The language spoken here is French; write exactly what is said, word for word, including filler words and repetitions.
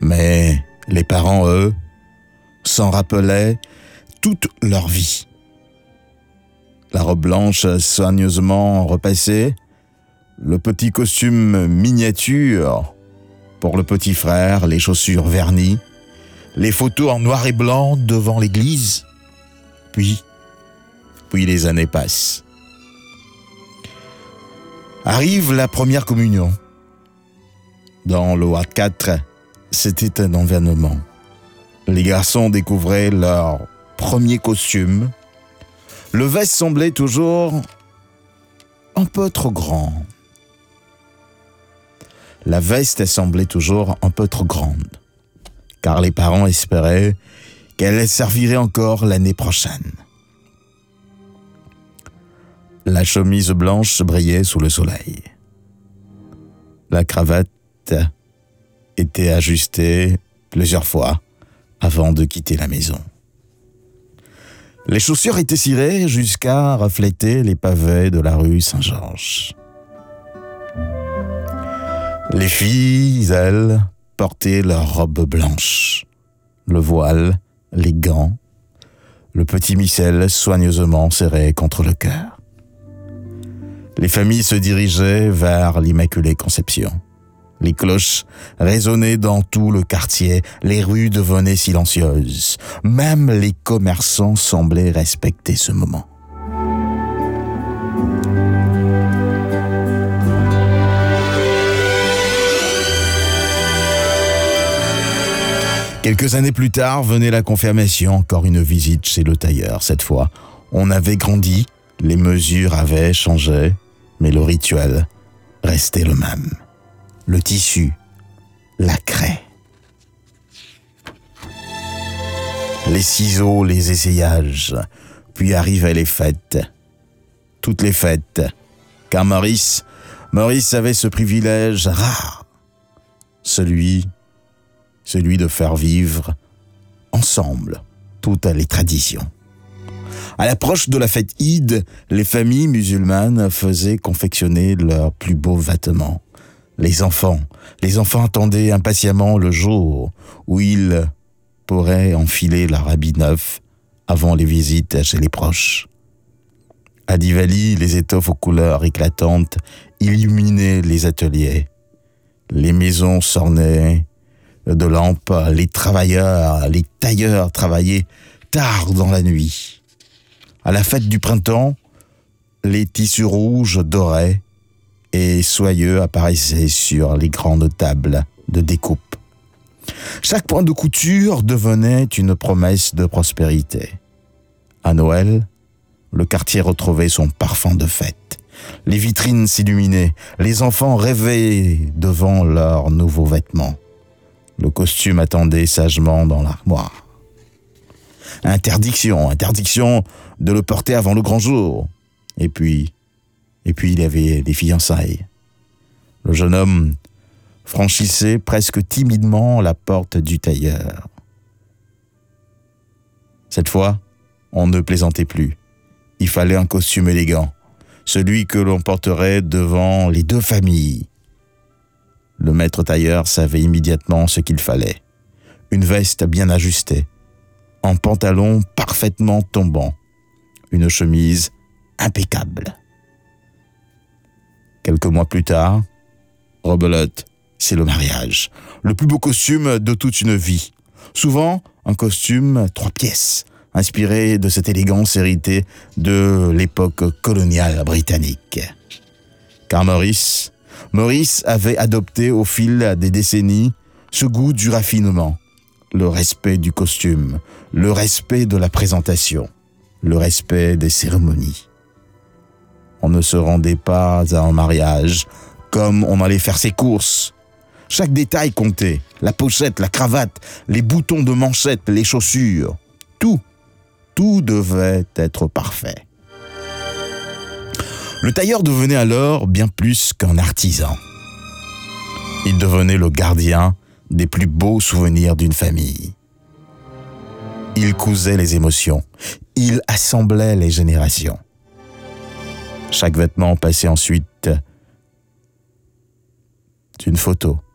Mais les parents, eux, s'en rappelaient toute leur vie. La robe blanche soigneusement repassée, le petit costume miniature pour le petit frère, les chaussures vernies, les photos en noir et blanc devant l'église. Puis, puis les années passent. Arrive la première communion. Dans le Ward quatre, c'était un environnement. Les garçons découvraient leur premier costume. Le veste semblait toujours un peu trop grand. La veste semblait toujours un peu trop grande, car les parents espéraient qu'elle servirait encore l'année prochaine. La chemise blanche brillait sous le soleil. La cravate était ajustée plusieurs fois avant de quitter la maison. Les chaussures étaient cirées jusqu'à refléter les pavés de la rue Saint-Georges. Les filles, elles, portaient leur robe blanche, le voile, les gants, le petit missel soigneusement serré contre le cœur. Les familles se dirigeaient vers l'Immaculée Conception. Les cloches résonnaient dans tout le quartier, les rues devenaient silencieuses. Même les commerçants semblaient respecter ce moment. Quelques années plus tard, venait la confirmation, encore une visite chez le tailleur. Cette fois, on avait grandi, les mesures avaient changé, mais le rituel restait le même. Le tissu, la craie. Les ciseaux, les essayages, puis arrivaient les fêtes. Toutes les fêtes, car Maurice, Maurice avait ce privilège rare, celui celui de faire vivre ensemble toutes les traditions. À l'approche de la fête Eid, les familles musulmanes faisaient confectionner leurs plus beaux vêtements. Les enfants, les enfants attendaient impatiemment le jour où ils pourraient enfiler leur habit neuf avant les visites chez les proches. À Diwali, les étoffes aux couleurs éclatantes illuminaient les ateliers. Les maisons s'ornaient de lampes, les travailleurs, les tailleurs travaillaient tard dans la nuit. À la fête du printemps, les tissus rouges doraient et soyeux apparaissaient sur les grandes tables de découpe. Chaque point de couture devenait une promesse de prospérité. À Noël, le quartier retrouvait son parfum de fête. Les vitrines s'illuminaient, les enfants rêvaient devant leurs nouveaux vêtements. Le costume attendait sagement dans l'armoire. Interdiction, interdiction de le porter avant le grand jour. Et puis, et puis il y avait des fiançailles. Le jeune homme franchissait presque timidement la porte du tailleur. Cette fois, on ne plaisantait plus. Il fallait un costume élégant, celui que l'on porterait devant les deux familles. Le maître tailleur savait immédiatement ce qu'il fallait. Une veste bien ajustée, un pantalon parfaitement tombant, une chemise impeccable. Quelques mois plus tard, rebelote, c'est le mariage. Le plus beau costume de toute une vie. Souvent, un costume trois pièces, inspiré de cette élégance héritée de l'époque coloniale britannique. Car Maurice, Maurice avait adopté au fil des décennies ce goût du raffinement, le respect du costume, le respect de la présentation, le respect des cérémonies. On ne se rendait pas à un mariage comme on allait faire ses courses. Chaque détail comptait, la pochette, la cravate, les boutons de manchette, les chaussures, tout, tout devait être parfait. Le tailleur devenait alors bien plus qu'un artisan. Il devenait le gardien des plus beaux souvenirs d'une famille. Il cousait les émotions, il assemblait les générations. Chaque vêtement passait ensuite d'une photo